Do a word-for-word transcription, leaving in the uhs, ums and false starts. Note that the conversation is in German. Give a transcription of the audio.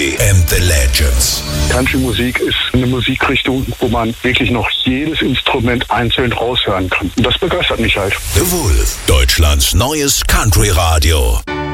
and the Legends. Country-Musik ist eine Musikrichtung, wo man wirklich noch jedes Instrument einzeln raushören kann. Und das begeistert mich halt. The Wolf, Deutschlands neues Country-Radio.